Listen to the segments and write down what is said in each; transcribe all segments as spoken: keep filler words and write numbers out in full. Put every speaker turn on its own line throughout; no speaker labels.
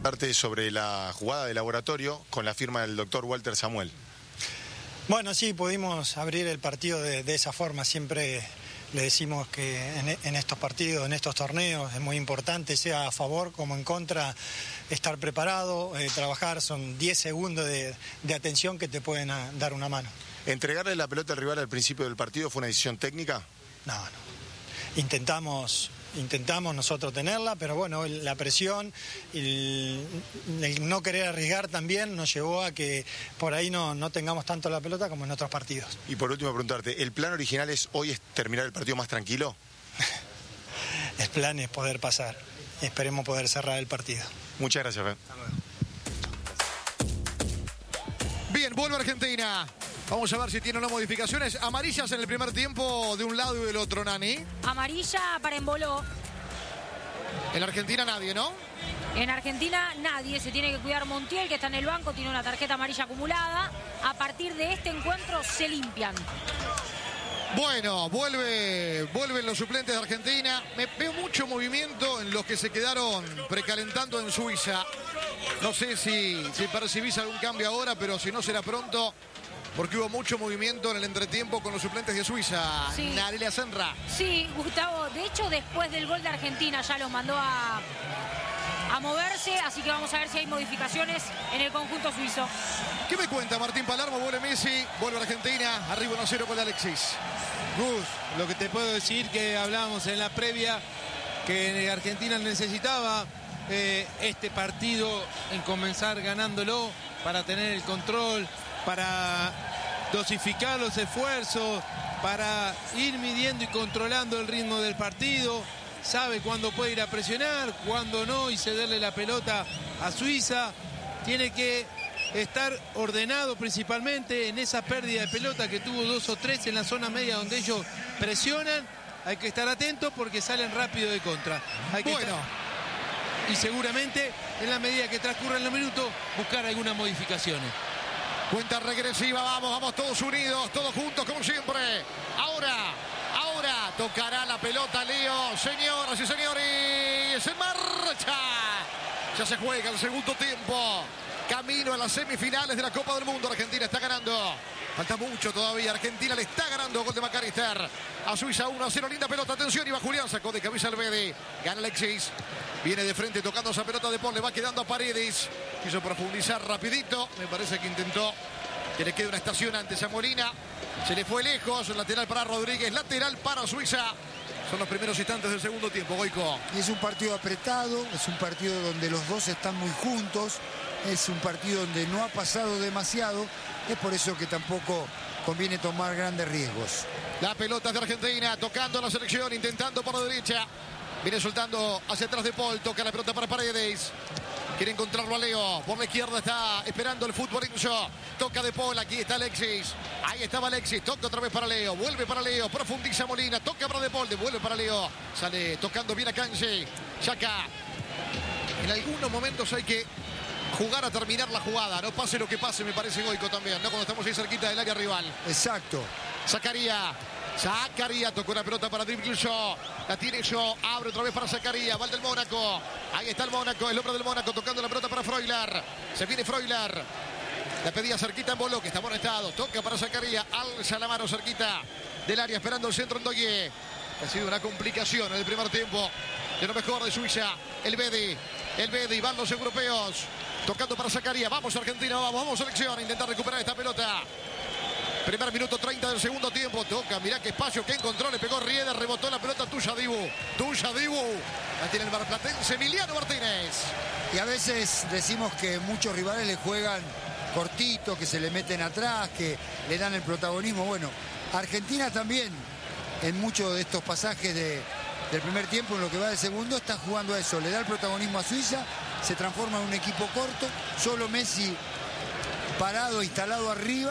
preguntarte sobre la jugada de laboratorio con la firma del doctor Walter Samuel.
Bueno, sí, pudimos abrir el partido de, de esa forma. Siempre le decimos que en, en estos partidos, en estos torneos, es muy importante, sea a favor como en contra, estar preparado, eh, trabajar. Son diez segundos de, de atención que te pueden a, dar una mano.
¿Entregarle la pelota al rival al principio del partido fue una decisión técnica?
No, no. Intentamos... Intentamos nosotros tenerla, pero bueno, la presión y el, el no querer arriesgar también nos llevó a que por ahí no, no tengamos tanto la pelota como en otros partidos.
Y por último preguntarte, ¿el plan original es hoy es terminar el partido más tranquilo?
El plan es poder pasar. Esperemos poder cerrar el partido.
Muchas gracias, Fe.
Bien, vuelve Argentina. Vamos a ver si tiene unas modificaciones. Amarillas en el primer tiempo de un lado y del otro, Nani.
Amarilla para Emboló.
En Argentina nadie, ¿no?
En Argentina nadie. Se tiene que cuidar Montiel, que está en el banco, tiene una tarjeta amarilla acumulada. A partir de este encuentro se limpian.
Bueno, vuelve, vuelven los suplentes de Argentina. Me veo mucho movimiento en los que se quedaron precalentando en Suiza. No sé si, si percibís algún cambio ahora, pero si no será pronto, porque hubo mucho movimiento en el entretiempo con los suplentes de Suiza.
Sí.
Narelia Senra.
Sí, Gustavo. De hecho, después del gol de Argentina ya los mandó a, a moverse, así que vamos a ver si hay modificaciones en el conjunto suizo.
¿Qué me cuenta Martín Palermo? Vuelve Messi, vuelve Argentina, arriba uno a cero con Alexis.
Gus, lo que te puedo decir que hablábamos en la previa, que Argentina necesitaba eh, este partido en comenzar ganándolo para tener el control, para dosificar los esfuerzos, para ir midiendo y controlando el ritmo del partido. Sabe cuándo puede ir a presionar, cuándo no, y cederle la pelota a Suiza. Tiene que estar ordenado principalmente en esa pérdida de pelota que tuvo dos o tres en la zona media donde ellos presionan. Hay que estar atentos porque salen rápido de contra. Hay que
bueno.
Estar... Y seguramente en la medida que transcurran los minutos buscar algunas modificaciones.
Cuenta regresiva, vamos, vamos todos unidos, todos juntos como siempre. Ahora, ahora tocará la pelota Leo, señoras y señores, en marcha. Ya se juega el segundo tiempo. Camino a las semifinales de la Copa del Mundo. Argentina está ganando. Falta mucho todavía. Argentina le está ganando. Gol de Macalister. A Suiza uno a cero. Linda pelota. Atención. Iba Julián. Sacó de cabeza al Bedi. Gana Alexis. Viene de frente tocando esa pelota de Paul. Le va quedando a Paredes. Quiso profundizar rapidito. Me parece que intentó que le quede una estación antes a Molina. Se le fue lejos. Lateral para Rodríguez. Lateral para Suiza. Son los primeros instantes del segundo tiempo. Goico.
Es un partido apretado. Es un partido donde los dos están muy juntos. Es un partido donde no ha pasado demasiado. Es por eso que tampoco conviene tomar grandes riesgos.
La pelota de Argentina, tocando la selección, intentando por la derecha. Viene soltando hacia atrás de Paul, toca la pelota para Paredes. Quiere encontrarlo a Leo. Por la izquierda está esperando el fútbol Inso. Toca de Paul, aquí está Alexis. Ahí estaba Alexis, toca otra vez para Leo. Vuelve para Leo, profundiza Molina. Toca para de Paul, devuelve para Leo. Sale tocando bien a Kanji. Chaca. En algunos momentos hay que jugar a terminar la jugada. No pase lo que pase, me parece Goico también, ¿no? Cuando estamos ahí cerquita del área rival.
Exacto.
Zacaría. Zacaría tocó una pelota para Dribble Shaw. La tiene Shaw. Abre otra vez para Zacaría. Va el del Mónaco. Ahí está el Mónaco. El hombre del Mónaco tocando la pelota para Freuler. Se viene Freuler. La pedía cerquita en Boló, que está amonestado. Toca para Zacaría. Alza la mano cerquita del área esperando el centro en Ndoye. Ha sido una complicación en el primer tiempo de lo mejor de Suiza. El Bedi. El Bedi. Van los europeos. Tocando para Zacaría. Vamos Argentina. Vamos, vamos selección. Intentar recuperar esta pelota. Primer minuto treinta del segundo tiempo. Toca, mirá qué espacio que encontró. Le pegó Rieder, rebotó la pelota. Tuya Dibu. Tuya Dibu. La tiene el marplatense Emiliano Martínez.
Y a veces decimos que muchos rivales le juegan cortito, que se le meten atrás, que le dan el protagonismo. Bueno, Argentina también, en muchos de estos pasajes de, del primer tiempo, en lo que va del segundo, está jugando a eso. Le da el protagonismo a Suiza, se transforma en un equipo corto. Solo Messi parado, instalado arriba.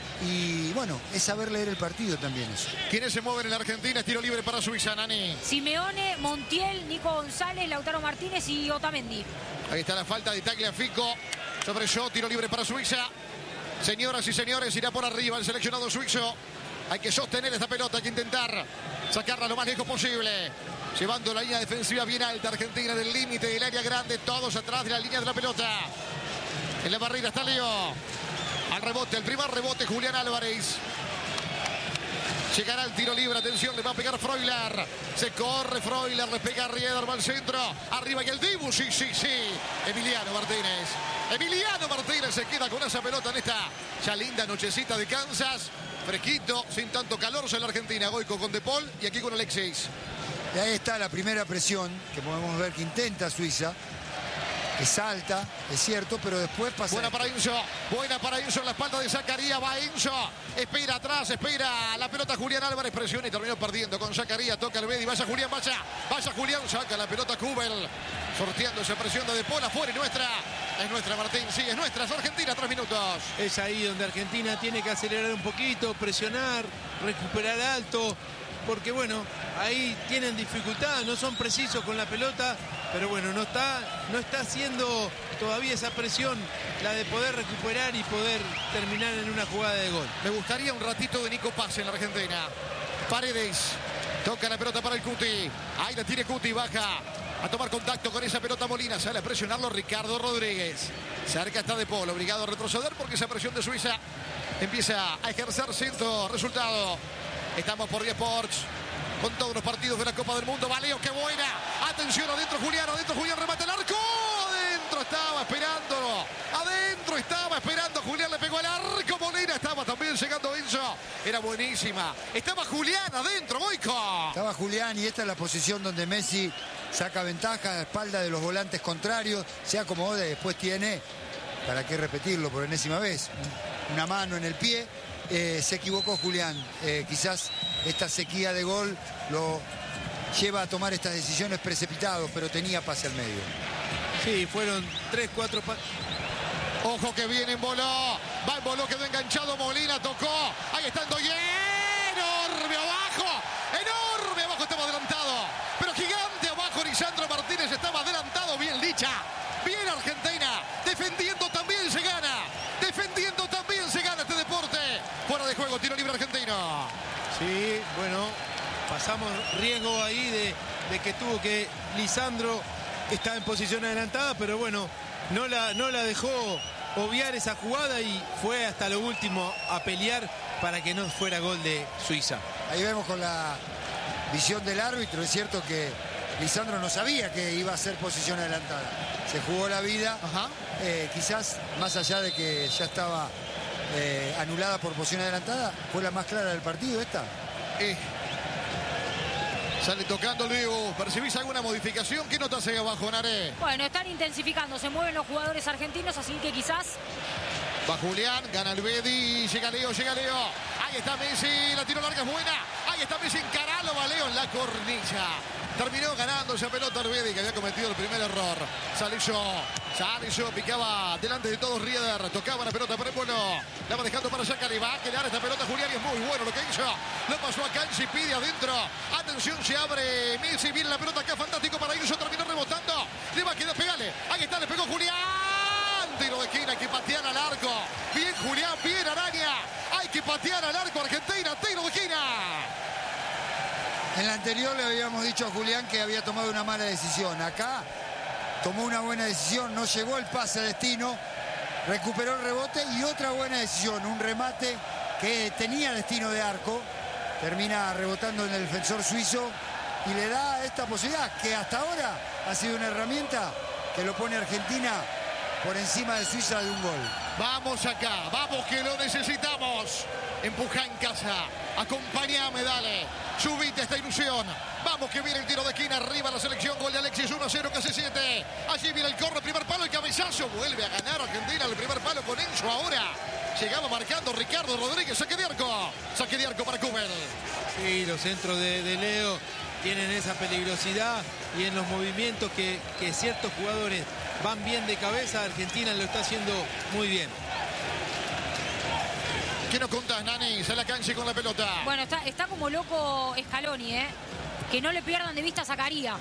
Y bueno, es saber leer el partido también eso.
¿Quiénes se mueven en la Argentina? Tiro libre para Suiza, Nani.
Simeone, Montiel, Nico González, Lautaro Martínez y Otamendi.
Ahí está la falta de Tagliafico sobre Shaw, tiro libre para Suiza. Señoras y señores, irá por arriba el seleccionado suizo. Hay que sostener esta pelota, hay que intentar sacarla lo más lejos posible. llevando la línea defensiva bien alta. Argentina en el límite del área grande, todos atrás de la línea de la pelota. En la barrera está Leo. Al rebote, el primer rebote, Julián Álvarez. Llegará el tiro libre, atención, le va a pegar Freuler. Se corre Freuler, le pega a Rieder, va al centro. Arriba y el Dibu, sí, sí, sí. Emiliano Martínez. Emiliano Martínez se queda con esa pelota en esta ya linda nochecita de Kansas. Fresquito, sin tanto calor en la Argentina. Goico con De Paul y aquí con Alexis.
Y ahí está la primera presión, que podemos ver que intenta Suiza. Es alta, es cierto, pero después pasa...
Buena para Enzo, buena para Enzo en la espalda de Zacarías, va Enzo, espera atrás, espera la pelota Julián Álvarez, presiona y terminó perdiendo con Zacarías, toca el Bedi, vaya Julián, vaya, vaya Julián, saca la pelota Kubel, sorteando esa presión de De Paul afuera y nuestra, es nuestra Martín, sí, es nuestra, es Argentina, tres minutos.
Es ahí donde Argentina tiene que acelerar un poquito, presionar, recuperar alto, porque bueno, ahí tienen dificultad, no son precisos con la pelota, pero bueno, no está, no está haciendo todavía esa presión, la de poder recuperar y poder terminar en una jugada de gol.
Me gustaría un ratito de Nico Paz en la Argentina. Paredes, toca la pelota para el Cuti, ahí la tiene Cuti, baja a tomar contacto con esa pelota Molina, sale a presionarlo Ricardo Rodríguez. Cerca está De Paul, obligado a retroceder porque esa presión de Suiza empieza a ejercer cierto resultado. Estamos por diez Sports, con todos los partidos de la Copa del Mundo. Valeo, qué buena. Atención, adentro Julián, adentro Julián, remate el arco. Adentro estaba esperándolo. Adentro estaba esperando. Julián le pegó al arco. Molina estaba también llegando Enzo. Era buenísima. Estaba Julián adentro, Goico.
Estaba Julián y esta es la posición donde Messi saca ventaja a la espalda de los volantes contrarios. Se acomoda y después tiene, para qué repetirlo por enésima vez, una mano en el pie. Eh, se equivocó Julián, eh, quizás esta sequía de gol lo lleva a tomar estas decisiones precipitadas, pero tenía pase al medio.
Sí, fueron tres, cuatro pases.
Ojo que viene en voló, va en voló, quedó enganchado Molina, tocó, ahí está Ndoye, enorme abajo, enorme abajo, estaba adelantado, pero gigante abajo, Lisandro Martínez estaba adelantado, bien Licha, bien Argentina, defendiendo también se gana, defendiendo también se gana este deporte. Fuera de juego, tiro libre argentino.
Sí, bueno, pasamos riesgo ahí de, de que tuvo que Lisandro está en posición adelantada, pero bueno, no la, no la dejó obviar esa jugada y fue hasta lo último a pelear para que no fuera gol de Suiza.
Ahí vemos con la visión del árbitro, es cierto que Lisandro no sabía que iba a ser posición adelantada. Se jugó la vida, eh, quizás más allá de que ya estaba eh, anulada por posición adelantada, fue la más clara del partido esta.
Eh. Sale tocando Leo. ¿Percibís alguna modificación? ¿Qué notas ahí abajo, Naré?
Bueno, están intensificando, se mueven los jugadores argentinos, así que quizás...
Va Julián, gana el Bedi, llega Leo, llega Leo. Ahí está Messi, la tiro larga es buena. Ahí está Messi, encaralo, va Leo en la cornilla. Terminó ganando esa pelota el Bedi, que había cometido el primer error. Salió, salió, picaba delante de todos Rieder. Tocaba la pelota para el bueno. La va dejando para Zacari, va a quedar esta pelota Julián y es muy bueno lo que hizo. Lo pasó a Canchi, pide adentro. Atención, se abre Messi, viene la pelota acá, fantástico para Ilso, terminó rebotando. Le va a quedar, pegale. Ahí está, le pegó Julián. Tiro de esquina, hay que patear al arco. Bien Julián, bien Araña. Hay que patear al arco Argentina, tiro de esquina.
En la anterior le habíamos dicho a Julián que había tomado una mala decisión. Acá tomó una buena decisión, no llegó el pase a destino, recuperó el rebote y otra buena decisión, un remate que tenía destino de arco, termina rebotando en el defensor suizo y le da esta posibilidad que hasta ahora ha sido una herramienta que lo pone a Argentina por encima de Suiza de un gol.
Vamos acá, vamos que lo necesitamos. Empuja en casa, acompáñame, dale. Subite esta ilusión. Vamos que viene el tiro de esquina, arriba la selección, gol de Alexis, uno a cero, casi siete. Allí viene el corre, primer palo, el cabezazo. Vuelve a ganar Argentina el primer palo con Enzo ahora. Llegaba marcando Ricardo Rodríguez, saque de arco. Saque de arco para Kubel.
Sí, los centros de, de Leo tienen esa peligrosidad y en los movimientos que, que ciertos jugadores van bien de cabeza, Argentina lo está haciendo muy bien.
¿Qué nos contás, Nani? Sale la cancha con la pelota.
Bueno, está, está como loco Scaloni, ¿eh? Que no le pierdan de vista a Zacarías.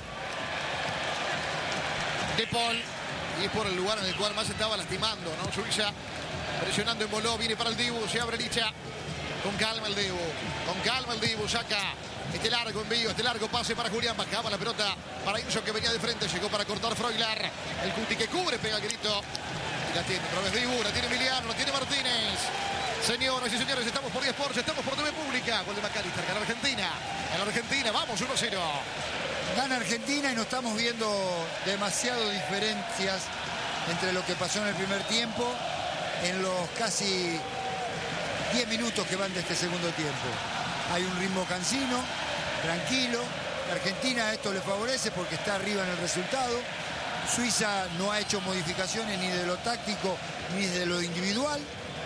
De Paul. Y es por el lugar en el cual más estaba lastimando, ¿no? Suiza presionando en voló, viene para el Dibu, se abre Licha. Con calma el Dibu, con calma el Dibu, saca Este largo envío, este largo pase para Julián. Bajaba la pelota para Inso, que venía de frente. Llegó para cortar Freuler. El Cuti que cubre, pega el grito. Y la tiene otra vez Dibu, la tiene Emiliano, la tiene Martínez. Señoras y señores, estamos por eSports, estamos por T V Pública. Gol de McAllister, gana Argentina. En la Argentina, vamos, uno cero.
Gana Argentina y no estamos viendo demasiado diferencias entre lo que pasó en el primer tiempo en los casi diez minutos que van de este segundo tiempo. Hay un ritmo cansino, tranquilo. La Argentina esto le favorece porque está arriba en el resultado. Suiza no ha hecho modificaciones ni de lo táctico ni de lo individual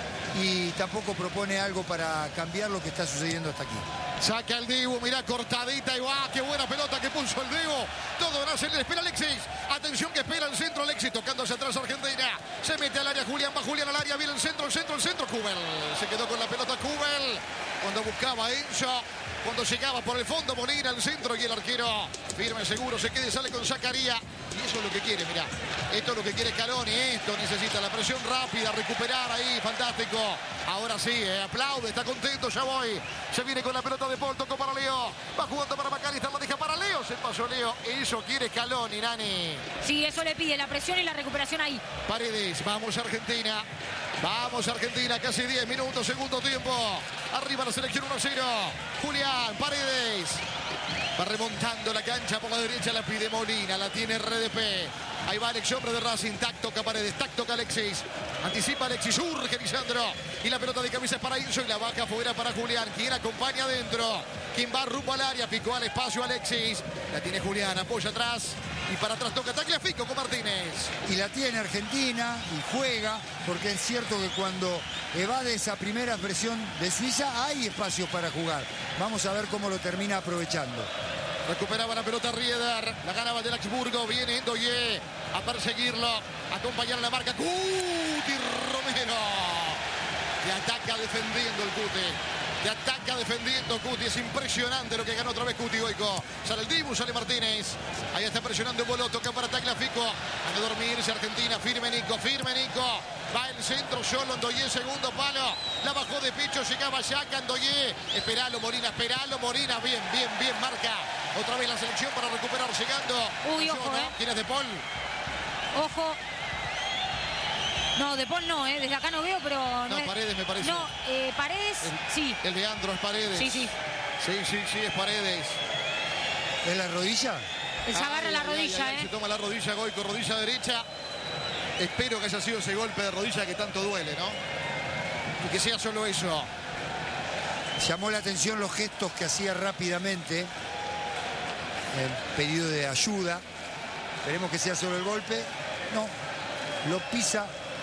y tampoco propone algo para cambiar lo que está sucediendo hasta aquí.
Saca el Dibu, mirá, cortadita y va, qué buena pelota que puso el Dibu. Todo en hacer, le espera Alexis. Atención que espera el centro Alexis, tocando hacia atrás Argentina. Se mete al área Julián, va Julián al área, viene el centro, el centro, el centro. Kubel, se quedó con la pelota Kubel. Cuando buscaba Enzo, cuando llegaba por el fondo Molina al centro y el arquero firme, seguro, se queda y sale con Zacaría. Y eso es lo que quiere, mirá. Esto es lo que quiere Scaloni, esto necesita la presión rápida, recuperar ahí, fantástico. Ahora sí, eh, aplaude, está contento, ya voy. Se viene con la pelota de Paul, tocó para Leo. Va jugando para McAllister, la deja para Leo, se pasó Leo. Eso quiere Scaloni, Nani.
Sí, eso le pide, la presión y la recuperación ahí.
Paredes, vamos Argentina. Vamos Argentina, casi diez minutos, segundo tiempo. Arriba la selección uno cero. Julián, Paredes. Va remontando la cancha por la derecha, la pide Molina, la tiene R D P. Ahí va Alex, hombre de Racing, tac, toca Paredes, tac, toca Alexis. Anticipa Alexis, urge Lisandro. Y la pelota de cabeza es para Inso y la baja fuera para Julián, quien acompaña adentro. Quien va rumbo al área, picó al espacio Alexis. La tiene Julián, apoya atrás. Y para atrás toca Tagliafico con Martínez.
Y la tiene Argentina y juega, porque es cierto que cuando evade esa primera presión de Suiza hay espacio para jugar. Vamos a ver cómo lo termina aprovechando.
Recuperaba la pelota Rieder, la ganaba del Augsburgo, viene Endoye a perseguirlo, a acompañar la marca Cuti Romero. Y ataca defendiendo el Cuti. De ataca defendiendo Cuti, es impresionante lo que ganó otra vez Cuti Goico. Sale el Dibu, sale Martínez. Ahí está presionando Bolo, toca para Tagliafico. A dormirse Argentina, firme Nico, firme Nico. Va el centro solo, Endoye, segundo palo. La bajó de pecho, llegaba Yaka, Endoye. Esperalo, Molina, esperalo, Molina. Bien, bien, bien, marca. Otra vez la selección para recuperar, llegando.
Uy, ojo, eh.
¿Quién es De Paul?
Ojo. No, De Paul no, ¿eh? Desde acá no veo, pero... No,
no es... Paredes me parece.
No, eh, Paredes,
el,
sí.
El de Andro es Paredes.
Sí, sí.
Sí, sí, sí, es Paredes.
¿Es la rodilla?
Él se agarra la rodilla,
ay, ay,
¿eh?
Se toma la rodilla Goico, rodilla derecha. Espero que haya sido ese golpe de rodilla que tanto duele, ¿no? Y que sea solo eso.
Llamó la atención los gestos que hacía rápidamente. El pedido de ayuda. Esperemos que sea solo el golpe. No, lo pisa.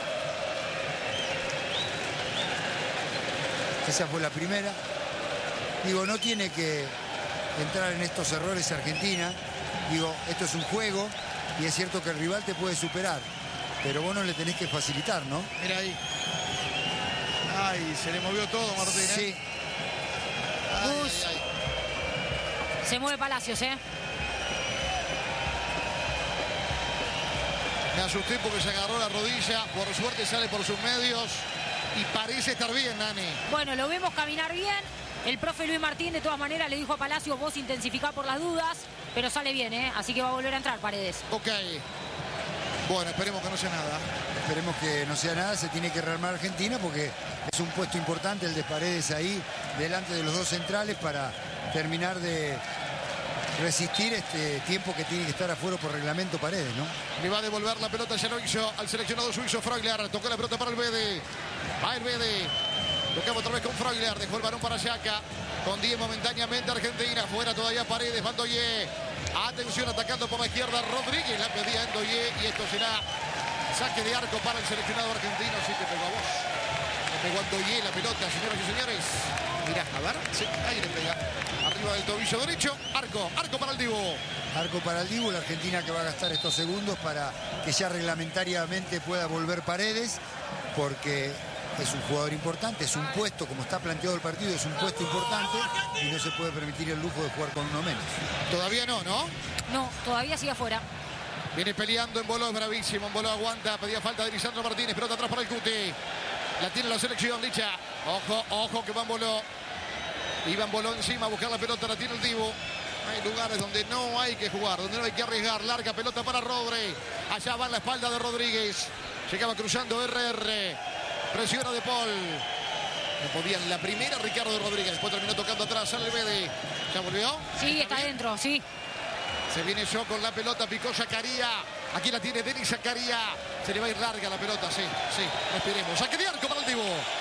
Esa fue la primera. Digo, no tiene que entrar en estos errores Argentina. Digo, esto es un juego y es cierto que el rival te puede superar, pero vos no le tenés que facilitar, ¿no?
Mira ahí. Ay, se le movió todo, Martínez.
Sí.
Ay, ay, ay.
Se mueve Palacios, ¿eh?
Me asusté porque se agarró la rodilla. Por suerte sale por sus medios. Y parece estar bien, Nani.
Bueno, lo vemos caminar bien. El profe Luis Martín, de todas maneras, le dijo a Palacios, vos intensificá por las dudas. Pero sale bien, ¿eh? Así que va a volver a entrar Paredes.
Ok. Bueno, esperemos que no sea nada.
Esperemos que no sea nada. Se tiene que rearmar Argentina porque es un puesto importante el de Paredes ahí, delante de los dos centrales, para terminar de resistir este tiempo que tiene que estar afuera por reglamento Paredes, ¿no?
Le va a devolver la pelota, ya lo hizo al seleccionado suizo Freuler. Tocó la pelota para el Bede. Va el Bede. Tocaba otra vez con Freuler. Dejó el balón para Yaka. Con diez momentáneamente Argentina. Fuera todavía Paredes. Va Endoye. Atención, atacando por la izquierda Rodríguez. La pedía Endoye. Y esto será saque de arco para el seleccionado argentino. Sí, te pegó a vos. Le pegó a Endoye la pelota, señoras y señores. Mirá, a ver. Sí, ahí le pega. Arriba del tobillo derecho. Arco. Arco para el Dibu.
Arco para el Dibu. La Argentina que va a gastar estos segundos para que ya reglamentariamente pueda volver Paredes. Porque es un jugador importante, es un puesto, como está planteado el partido, es un puesto importante y no se puede permitir el lujo de jugar con uno menos.
Todavía no, ¿no?
No, todavía sigue afuera.
Viene peleando en Boló, es bravísimo. En Boló aguanta, pedía falta de Lisandro Martínez, pelota atrás para el Cuti. La tiene la selección, Licha. Ojo, ojo que va en Boló. Iván voló encima a buscar la pelota, la tiene el Dibu. Hay lugares donde no hay que jugar, donde no hay que arriesgar. Larga pelota para Rodri. Allá va en la espalda de Rodríguez. Llegaba cruzando R R. Presiona De Paul. No podían la primera Ricardo Rodríguez. Después terminó tocando atrás al Bedi. ¿Ya volvió?
Sí, está adentro, sí.
Se viene yo con la pelota, picó Zakaria. Aquí la tiene Denis Zakaria. Se le va a ir larga la pelota, sí, sí. Respiremos. Saque de arco para el Dibu.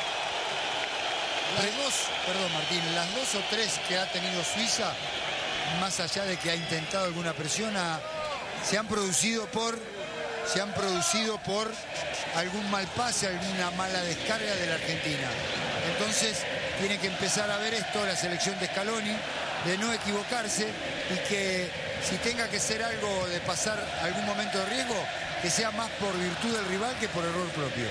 Las dos, perdón Martín, las dos o tres que ha tenido Suiza, más allá de que ha intentado alguna presión, ha, se han producido por se han producido por algún mal pase, alguna mala descarga de la Argentina. Entonces tiene que empezar a ver esto la selección de Scaloni, de no equivocarse y que si tenga que ser algo de pasar algún momento de riesgo, que sea más por virtud del rival que por error propio.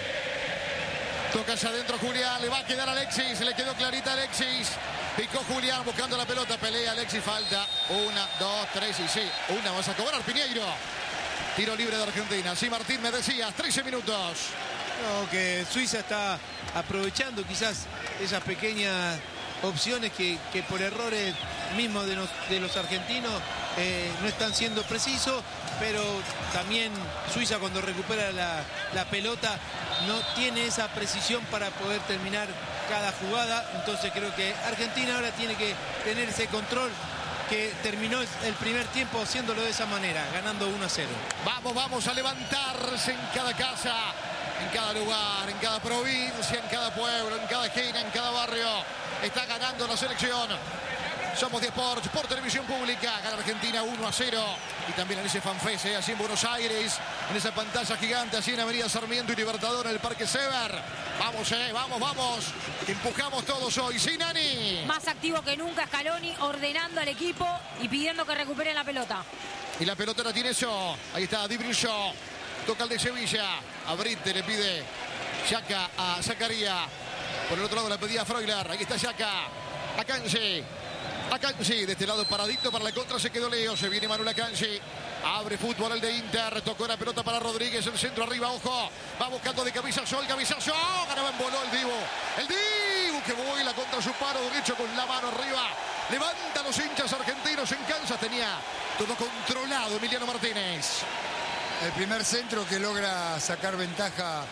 Toca hacia adentro Julián, le va a quedar Alexis, le quedó clarita Alexis. Picó Julián buscando la pelota, pelea Alexis, falta. Una, dos, tres y sí, una vas a cobrar Piñeiro. Tiro libre de Argentina. Sí, Martín, me decías, trece minutos.
No, que Suiza está aprovechando quizás esas pequeñas opciones que, que por errores mismos de los, de los argentinos eh, no están siendo precisos, pero también Suiza cuando recupera la, la pelota no tiene esa precisión para poder terminar cada jugada. Entonces creo que Argentina ahora tiene que tener ese control que terminó el primer tiempo haciéndolo de esa manera, ganando uno a cero.
Vamos, vamos a levantarse en cada casa, en cada lugar, en cada provincia, en cada pueblo, en cada esquina, en cada barrio. Está ganando la selección. Somos de Sports por televisión pública. Gana Argentina uno a cero. Y también en ese fanfest, ¿eh? Así en Buenos Aires, en esa pantalla gigante, así en Avenida Sarmiento y Libertador, en el Parque Sever. Vamos, eh, vamos, vamos. Empujamos todos hoy. Sí, Nani.
Más activo que nunca Scaloni, ordenando al equipo y pidiendo que recuperen la pelota.
Y la pelota la tiene eso. Ahí está Di Bruyne. Toca el de Sevilla. A Brite le pide Xhaka a Zakaria. Por el otro lado la pedía Freuler. Ahí está Xhaka. Akanji. Akanji de este lado paradito para la contra. Se quedó Leo. Se viene Manuel Akanji. Abre fútbol el de Inter. Tocó la pelota para Rodríguez. El centro arriba. Ojo. Va buscando de cabezazo. El cabezazo. Ganaba en voló el Dibu. El Dibu que vuela contra su paro derecho con la mano arriba. Levanta a los hinchas argentinos en Kansas. Tenía todo controlado Emiliano Martínez.
El primer centro que logra sacar ventaja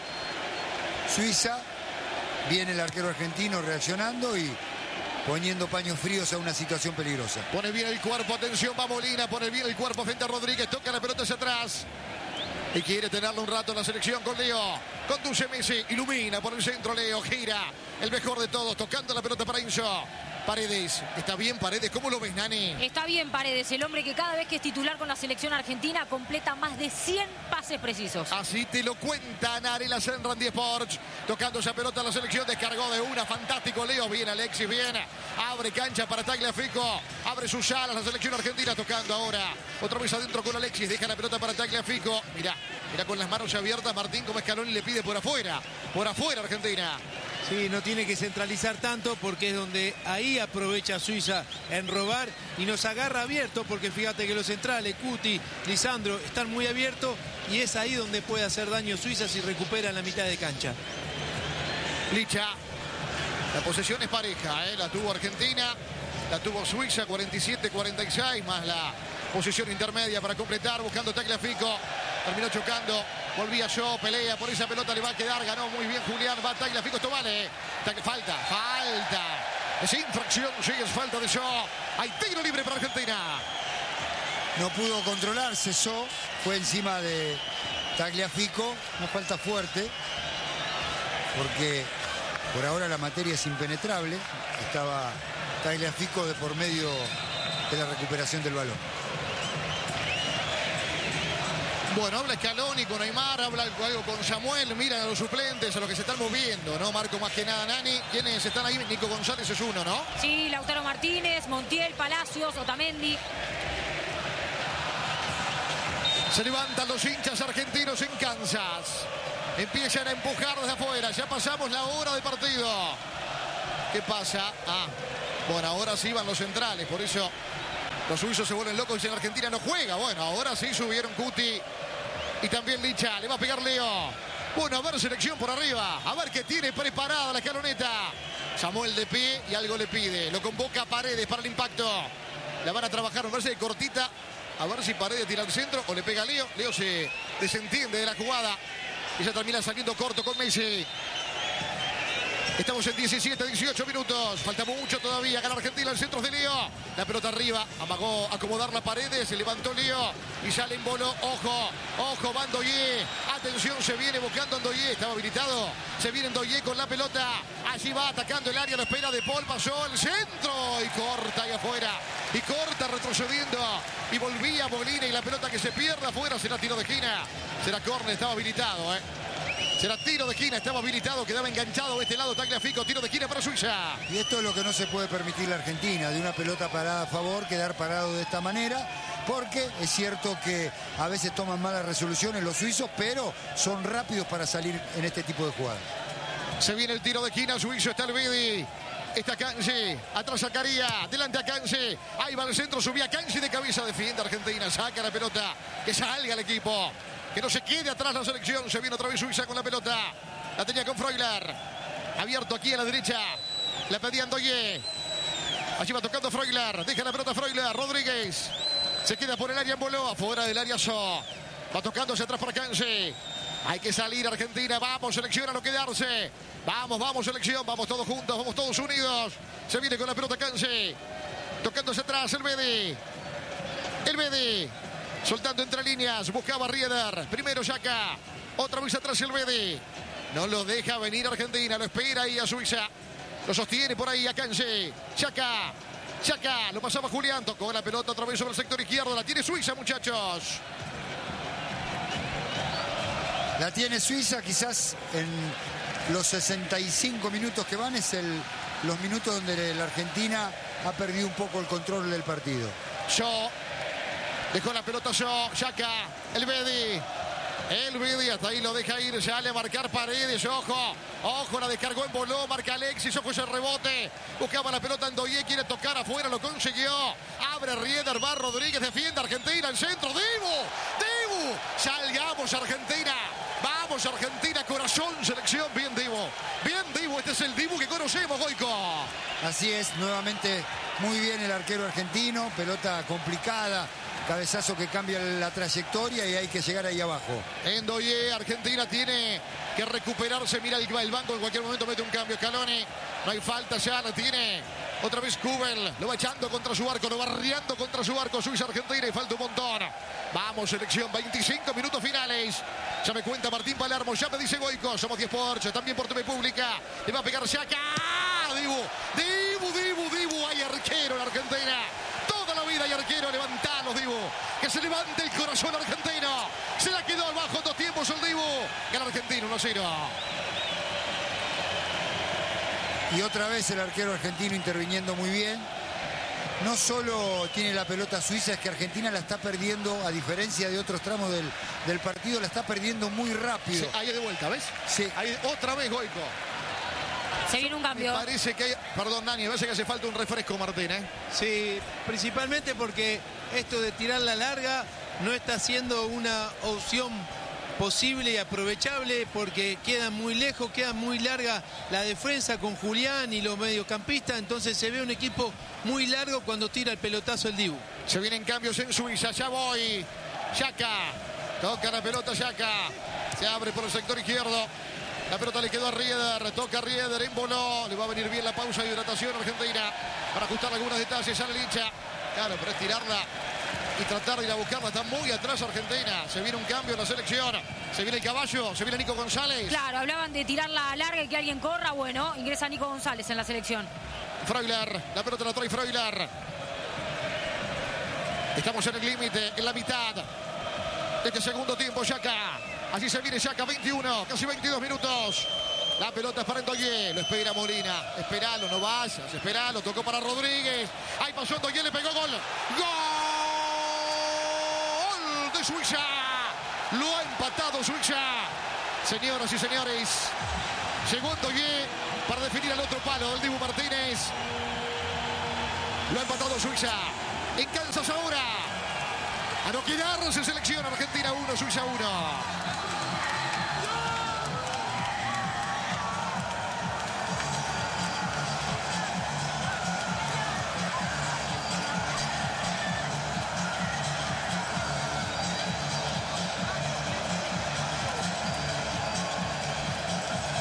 Suiza. Viene el arquero argentino reaccionando y poniendo paños fríos a una situación peligrosa.
Pone bien el cuerpo, atención, va Molina, pone bien el cuerpo frente a Rodríguez, toca la pelota hacia atrás. Y quiere tenerlo un rato en la selección con Leo. Conduce Messi, ilumina por el centro Leo, gira. El mejor de todos, tocando la pelota para Enzo. Paredes, ¿está bien Paredes? ¿Cómo lo ves, Nani?
Está bien Paredes, el hombre que cada vez que es titular con la selección argentina completa más de cien pases precisos.
Así te lo cuenta Narela Senran de Sports. Tocando esa pelota a la selección, descargó de una, fantástico Leo, bien Alexis, bien. Abre cancha para Tagliafico, abre sus alas la selección argentina, tocando ahora. Otra vez adentro con Alexis, deja la pelota para Tagliafico. Mirá, mirá con las manos abiertas Martín como Scaloni le pide por afuera, por afuera Argentina.
Sí, no tiene que centralizar tanto porque es donde ahí aprovecha Suiza en robar y nos agarra abierto porque fíjate que los centrales, Cuti, Lisandro, están muy abiertos y es ahí donde puede hacer daño Suiza si recupera en la mitad de cancha.
Licha, la posesión es pareja, ¿eh? La tuvo Argentina, la tuvo Suiza, cuarenta y siete cuarenta y seis, más la posición intermedia para completar, buscando Tagliafico, terminó chocando. Volvía yo, pelea por esa pelota, le va a quedar, ganó muy bien Julián, va Tagliafico, esto vale. Falta, falta. Es infracción, sí, es falta de Shaw. Hay tiro libre para Argentina.
No pudo controlar, cesó, fue encima de Tagliafico, una falta fuerte, porque por ahora la materia es impenetrable. Estaba Tagliafico de por medio de la recuperación del balón.
Bueno, habla Scaloni con Aymar, habla algo con Samuel, miran a los suplentes, a los que se están moviendo, ¿no? Marco más que nada, Nani. ¿Quiénes están ahí? Nico González es uno, ¿no?
Sí, Lautaro Martínez, Montiel, Palacios, Otamendi.
Se levantan los hinchas argentinos en Kansas. Empiezan a empujar desde afuera. Ya pasamos la hora de partido. ¿Qué pasa? Ah, bueno, ahora sí van los centrales, por eso los suizos se vuelven locos y en Argentina no juega. Bueno, ahora sí subieron Cuti y también Licha. Le va a pegar Leo. Bueno, a ver selección por arriba. A ver qué tiene preparada la escaloneta. Samuel de pie y algo le pide. Lo convoca Paredes para el impacto. La van a trabajar, me parece de cortita. A ver si Paredes tira al centro o le pega a Leo. Leo se desentiende de la jugada. Y ya termina saliendo corto con Messi. Estamos en diecisiete, dieciocho minutos. Falta mucho todavía. Gana Argentina el centro de Leo. La pelota arriba. Amagó acomodar la Paredes. Se levantó Leo. Y sale en bolo. Ojo. Ojo. Va Ndoye. Atención. Se viene buscando Ndoye. Estaba habilitado. Se viene Ndoye con la pelota. Allí va atacando el área. La espera de Paul. Pasó el centro. Y corta ahí afuera. Y corta retrocediendo. Y volvía Molina. Y la pelota que se pierde afuera. Será tiro de esquina. Será córner. Estaba habilitado, eh. Será tiro de esquina, estaba habilitado, quedaba enganchado de este lado Tagliafico, tiro de esquina para Suiza.
Y esto es lo que no se puede permitir la Argentina, de una pelota parada a favor, quedar parado de esta manera, porque es cierto que a veces toman malas resoluciones los suizos, pero son rápidos para salir en este tipo de jugadas.
Se viene el tiro de esquina suizo, está el Bedi. Está Kanji, atrás sacaría, delante a Kanji, ahí va al centro, subía Kanji de cabeza, defiende Argentina, saca la pelota, que salga el equipo. Que no se quede atrás la selección. Se viene otra vez Suiza con la pelota. La tenía con Freuler. Abierto aquí a la derecha. La pedía Ndoye. Allí va tocando Freuler. Deja la pelota Freuler. Rodríguez. Se queda por el área en Boló. Afuera del área So. Va tocando hacia atrás para Kanji. Hay que salir Argentina. Vamos, selección a no quedarse. Vamos, vamos, selección. Vamos todos juntos. Vamos todos unidos. Se viene con la pelota Kanji. Tocando hacia atrás el Bedi. El Bedi. Soltando entre líneas, buscaba Rieder. Primero Xhaka. Otra vez atrás el Bedi. No lo deja venir Argentina. Lo espera ahí a Suiza. Lo sostiene por ahí a Kanji. Xhaka. Xhaka. Lo pasaba Julián. Tocó la pelota otra vez sobre el sector izquierdo. La tiene Suiza, muchachos.
La tiene Suiza. Quizás en los sesenta y cinco minutos que van es el, los minutos donde la Argentina ha perdido un poco el control del partido.
Yo. Dejó la pelota yo, Xhaka, el Bedi. El Bedi, hasta ahí lo deja ir, sale a marcar Paredes, ojo. Ojo, la descargó en Boló, marca Alexis, ojo ese rebote. Buscaba la pelota en Ndoye, quiere tocar afuera, lo consiguió. Abre Rieder, va Rodríguez, defiende Argentina, el centro, Dibu, Dibu. Salgamos Argentina, vamos Argentina, corazón, selección, bien Dibu. Bien Dibu, este es el Dibu que conocemos, Goico.
Así es, nuevamente muy bien el arquero argentino, pelota complicada. Cabezazo que cambia la trayectoria y hay que llegar ahí abajo.
Ndoye, Argentina tiene que recuperarse. Mira el, el banco, en cualquier momento mete un cambio. Scaloni, no hay falta, ya la tiene. Otra vez Kubel, lo va echando contra su arco, lo va riando contra su arco. Suiza, Argentina y falta un montón. Vamos, selección, veinticinco minutos finales. Ya me cuenta Martín Palermo, ya me dice Goico. Somos diez Porsche, también por T V Pública. Le va a pegar Xhaka. Dibu, Dibu, Dibu, Dibu. Hay arquero en Argentina. Toda la vida hay arquero, levantalos, Dibu. Que se levante el corazón argentino. Se la quedó abajo en dos tiempos el Dibu. Gana Argentina uno a cero.
Y otra vez el arquero argentino interviniendo muy bien. No solo tiene la pelota Suiza, es que Argentina la está perdiendo, a diferencia de otros tramos del, del partido, la está perdiendo muy rápido.
Sí, ahí de vuelta, ¿ves?
Sí.
Ahí, otra vez Goico.
Se viene un cambio.
Me parece que hay, perdón, Nani, me parece que hace falta un refresco, Martín, ¿eh?
Sí, principalmente porque esto de tirar la larga no está siendo una opción posible y aprovechable porque queda muy lejos, queda muy larga la defensa con Julián y los mediocampistas, entonces se ve un equipo muy largo cuando tira el pelotazo el Dibu.
Se vienen cambios en Suiza, ya voy. Xhaka, toca la pelota Xhaka, se abre por el sector izquierdo. La pelota le quedó a Rieder, toca a Rieder en Boló. Le va a venir bien la pausa de hidratación argentina para ajustar algunos detalles a la licha. Claro, pero es tirarla y tratar de ir a buscarla. Está muy atrás Argentina. Se viene un cambio en la selección. Se viene el caballo, se viene Nico González.
Claro, hablaban de tirarla larga y que alguien corra. Bueno, ingresa Nico González en la selección.
Freuler, la pelota la trae Freuler. Estamos en el límite, en la mitad de este segundo tiempo. Xhaka. Así se viene Xhaka, veintiuno, casi veintidós minutos. La pelota es para Ndoye, lo espera Molina. Esperalo, no vayas, esperalo. Tocó para Rodríguez. Ahí pasó Ndoye, le pegó gol. ¡Gol de Suiza! Lo ha empatado Suiza. Señoras y señores, llegó Ndoye para definir al otro palo del Dibu Martínez. Lo ha empatado Suiza. En Kansas ahora. A no quedarse selección. Argentina uno, Suiza uno.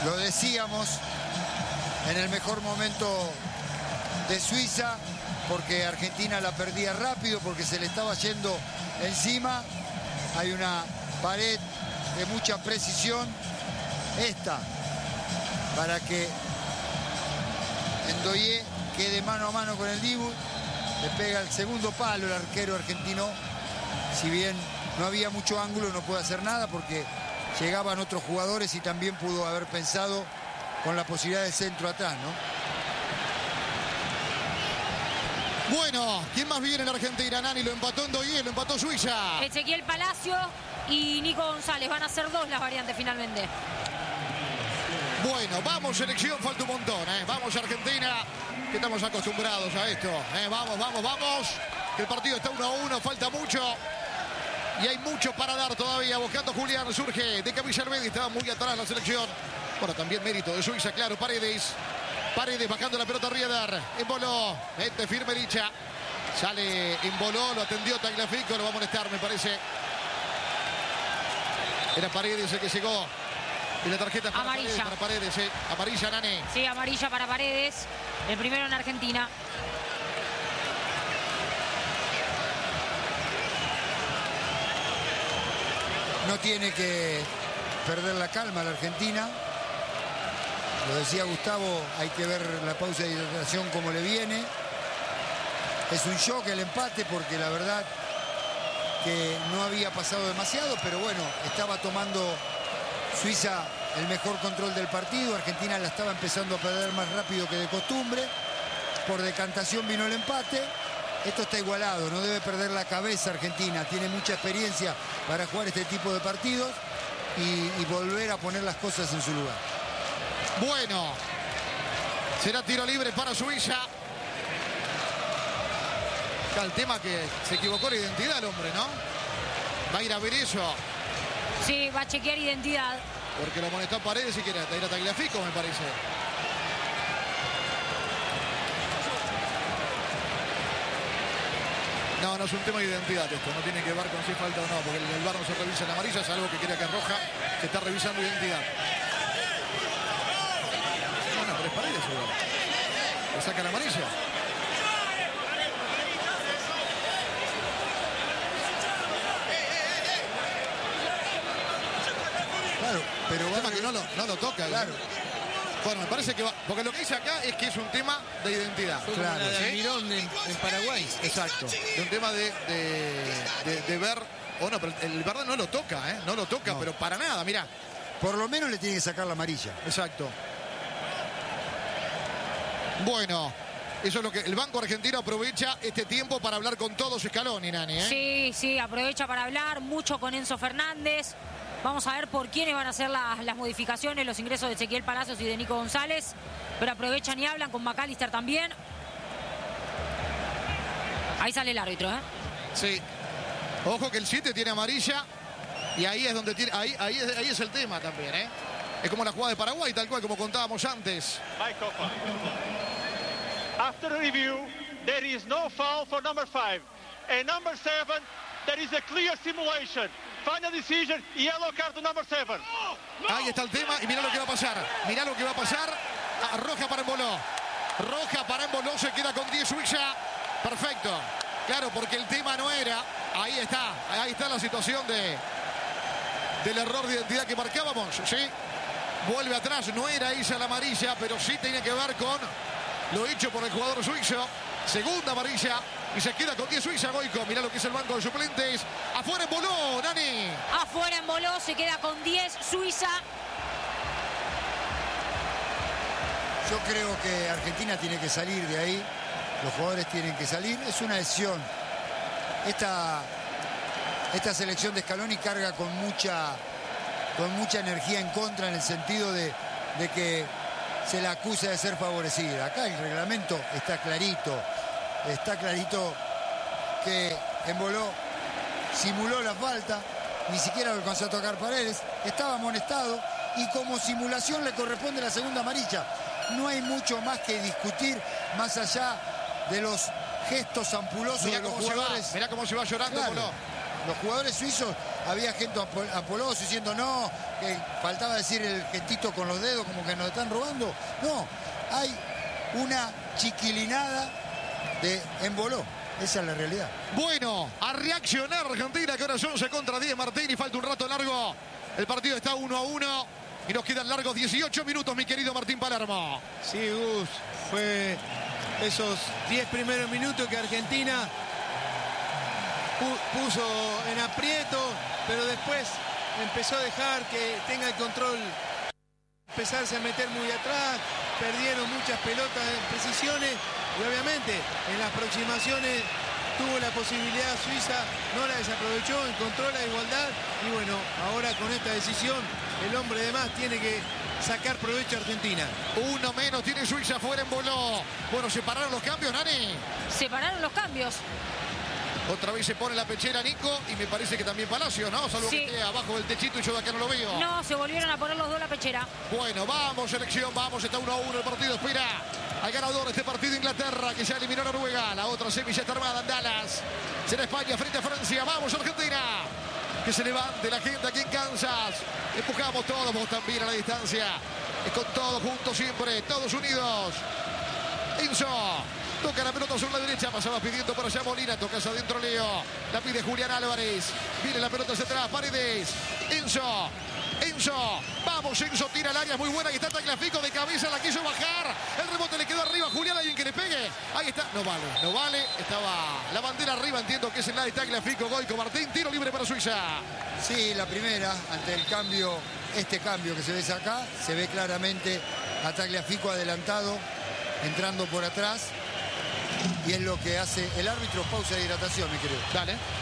lo decíamos, en el mejor momento de Suiza, porque Argentina la perdía rápido, porque se le estaba yendo encima. Hay una pared de mucha precisión, esta, para que Ndoye quede mano a mano con el Dibu. Le pega el segundo palo el arquero argentino. Si bien no había mucho ángulo, no puede hacer nada porque llegaban otros jugadores y también pudo haber pensado con la posibilidad de centro atrás, ¿no?
Bueno, ¿quién más viene en Argentina? Nani, lo empató Ndoye, lo empató Suiza.
Ezequiel Palacio y Nico González. Van a ser dos las variantes finalmente.
Bueno, vamos selección, falta un montón, ¿eh? Vamos Argentina, que estamos acostumbrados a esto, ¿eh? Vamos, vamos, vamos. Que el partido está uno a uno, falta mucho. Y hay mucho para dar todavía. Buscando Julián, surge de Camilla Almeida, estaba muy atrás la selección. Bueno, también mérito de Suiza, claro, Paredes. Paredes bajando la pelota a Rieder. Emboló, mete firme Licha. Sale, emboló, lo atendió Tagliafico, lo va a molestar, me parece. Era Paredes el que llegó. Y la tarjeta para
amarilla.
Paredes, para Paredes, ¿eh? Amarilla, Nani.
Sí, amarilla para Paredes. El primero en Argentina.
No tiene que perder la calma la Argentina. Lo decía Gustavo, hay que ver la pausa de hidratación cómo le viene. Es un shock el empate porque la verdad que no había pasado demasiado, pero bueno, estaba tomando Suiza el mejor control del partido. Argentina la estaba empezando a perder más rápido que de costumbre. Por decantación vino el empate. Esto está igualado, no debe perder la cabeza Argentina. Tiene mucha experiencia para jugar este tipo de partidos y, y volver a poner las cosas en su lugar.
Bueno, será tiro libre para Suiza. Está el tema que se equivocó la identidad el hombre, ¿no? Va a ir a ver eso.
Sí, va a chequear identidad.
Porque lo amonestó a Paredes y quiere ir a Tagliafico, me parece. No, no es un tema de identidad esto. No tiene que ver con si falta o no. Porque el V A R no se revisa en amarilla, es algo que quiere que es roja. Se está revisando identidad. No, no, pero es Paredes seguro. Le saca la amarilla.
Claro, pero
el tema que no lo, no lo toca.
Claro.
Bueno, me parece que va. Porque lo que dice acá es que es un tema de identidad.
Fue
Claro,
como la de
¿sí?
Almirón en, en Paraguay.
Exacto. De un tema de, de, de, de ver. O no, pero el verdad no lo toca, ¿eh? No lo toca,
No.
pero para nada, mirá.
Por lo menos le tiene que sacar la amarilla.
Exacto. Bueno, eso es lo que el Banco Argentino aprovecha este tiempo para hablar con todos Scaloni, Nani, ¿eh?
Sí, sí, aprovecha para hablar mucho con Enzo Fernández. Vamos a ver por quiénes van a hacer las, las modificaciones, los ingresos de Ezequiel Palacios y de Nico González. Pero aprovechan y hablan con McAllister también. Ahí sale el árbitro, ¿eh?
Sí. Ojo que el siete tiene amarilla. Y ahí es donde tiene. Ahí, ahí, es, ahí es el tema también, ¿eh? Es como la jugada de Paraguay, tal cual como contábamos antes.
After review, there is no foul for number five. And number seven, there is a clear simulation. Final decision, yellow card to number seven.
Ahí está el tema y mirá lo que va a pasar. Mirá lo que va a pasar. Ah, roja para Emboló. Roja para Emboló, se queda con diez Suiza. Perfecto. Claro, porque el tema no era. Ahí está. Ahí está la situación de del error de identidad que marcábamos. Sí. Vuelve atrás. No era esa la amarilla, pero sí tenía que ver con lo hecho por el jugador suizo. Segunda amarilla. Y se queda con diez Suiza, Goico. Mirá lo que es el banco de suplentes. Afuera Emboló, Nani.
Afuera Emboló, se queda con diez Suiza.
Yo creo que Argentina tiene que salir de ahí. Los jugadores tienen que salir. Es una decisión. Esta, esta selección de Scaloni carga con mucha, con mucha energía en contra, en el sentido de, de que se la acusa de ser favorecida. Acá el reglamento está clarito. Está clarito que Emboló simuló la falta. Ni siquiera lo alcanzó a tocar Paredes. Estaba amonestado. Y como simulación le corresponde la segunda amarilla. No hay mucho más que discutir más allá de los gestos ampulosos
Mirá
de los
cómo se va,
jugadores.
mirá cómo se va llorando
Claro,
Emboló.
los jugadores suizos había gente apoloso diciendo no, que faltaba decir el gestito con los dedos como que nos están robando. No, hay una chiquilinada de emboló. Esa es la realidad.
Bueno, a reaccionar Argentina, que ahora son once contra diez, Martín, y falta un rato largo. El partido está uno a uno y nos quedan largos dieciocho minutos, mi querido Martín Palermo.
Sí, Gus, fue esos diez primeros minutos que Argentina puso en aprieto, pero después empezó a dejar que tenga el control, empezarse a meter muy atrás, perdieron muchas pelotas en precisiones y obviamente en las aproximaciones tuvo la posibilidad Suiza, no la desaprovechó, encontró la igualdad y bueno, ahora con esta decisión el hombre de más tiene que sacar provecho a Argentina.
Uno menos tiene Suiza, fuera en voló. Bueno, ¿separaron los cambios, Nani?
Separaron los cambios.
Otra vez se pone la pechera Nico y me parece que también Palacio, ¿no? Salvo sí. que esté abajo del techito y yo de acá no lo veo.
No, se volvieron a poner los dos la pechera.
Bueno, vamos, selección, vamos, está uno a uno el partido, espera al ganador de este partido, Inglaterra, que ya eliminó a Noruega. La otra semi ya está armada en Dallas. Será España frente a Francia. Vamos, Argentina. Que se levante la gente aquí en Kansas. Empujamos todos, vos también a la distancia. Es con todos juntos siempre, todos unidos. Enzo. Toca la pelota sobre la derecha, pasaba pidiendo por allá Molina, toca hacia adentro Leo, la pide Julián Álvarez, viene la pelota hacia atrás, Paredes, Enzo, Enzo, vamos Enzo, tira al área, muy buena, y está Tagliafico de cabeza, la quiso bajar, el rebote le quedó arriba, Julián, alguien que le pegue, ahí está, no vale, no vale, estaba la bandera arriba, entiendo que es el lado de Tagliafico, Goico Martín, tiro libre para Suiza.
Sí, la primera, ante el cambio, este cambio que se ve acá, se ve claramente a Tagliafico adelantado, entrando por atrás. Y es lo que hace el árbitro. Pausa de hidratación, mi querido.
Dale.